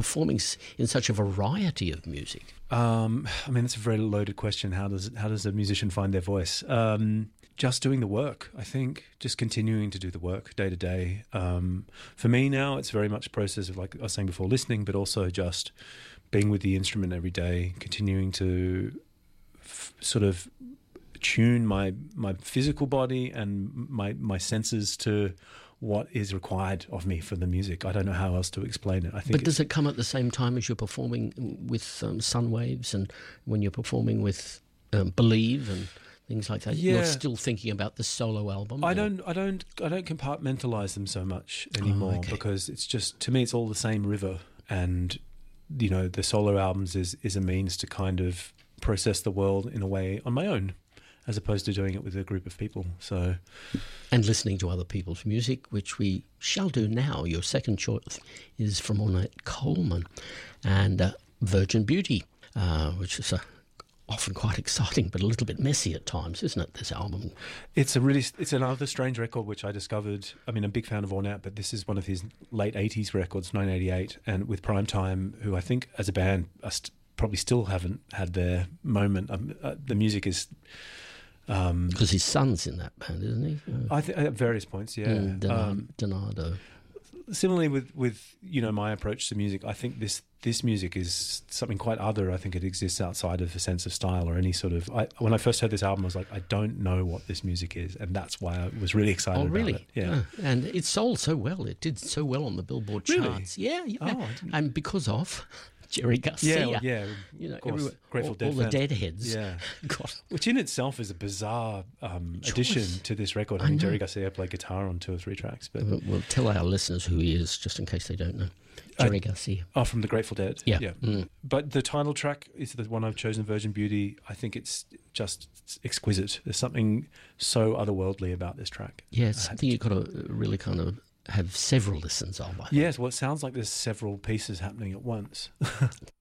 performing in such a variety of music? I mean, it's a very loaded question. How does a musician find their voice? Just doing the work, I think. Just continuing to do the work day to day. For me now, it's very much a process of, like I was saying before, listening, but also just being with the instrument every day, continuing to sort of tune my physical body and my senses to what is required of me for the music. I don't know how else to explain it. I think. But does it come at the same time as you're performing with Sunwaves, and when you're performing with Believe and things like that? Yeah. You're still thinking about the solo album? I don't compartmentalize them so much anymore, because it's just, to me, it's all the same river. And the solo albums is a means to kind of process the world in a way on my own, as opposed to doing it with a group of people. So, and listening to other people's music, which we shall do now. Your second choice is from Ornette Coleman and Virgin Beauty, which is often quite exciting, but a little bit messy at times, isn't it, this album? It's another strange record which I discovered. I mean, I'm a big fan of Ornette, but this is one of his late 80s records, 1988, and with Primetime, who I think as a band probably still haven't had their moment. The music is... Because his son's in that band, isn't he? At various points, yeah. Donato. Similarly with my approach to music, I think this music is something quite other. I think it exists outside of a sense of style or any sort of... when I first heard this album, I was like, I don't know what this music is, and that's why I was really excited about it. Yeah. And it sold so well. It did so well on the Billboard charts. Yeah. Oh, and because of Jerry Garcia. Yeah. Everywhere, Grateful Dead all the fans. Deadheads. Yeah. God. Which in itself is a bizarre addition to this record. I mean, Jerry Garcia played guitar on 2 or 3 tracks. But we'll tell our listeners who he is, just in case they don't know. Jerry Garcia. Oh, from the Grateful Dead. Yeah. But the title track is the one I've chosen, Virgin Beauty. I think it's just exquisite. There's something so otherworldly about this track. Yeah, it's something you've got to really kind of have several listens of. Yes, well, it sounds like there's several pieces happening at once.